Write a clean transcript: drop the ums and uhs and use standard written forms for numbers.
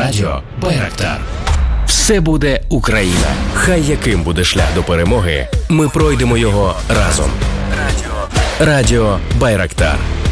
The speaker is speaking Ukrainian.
Радіо Байрактар. Все буде Україна. Хай яким буде шлях до перемоги, ми пройдемо його разом. Радіо Байрактар.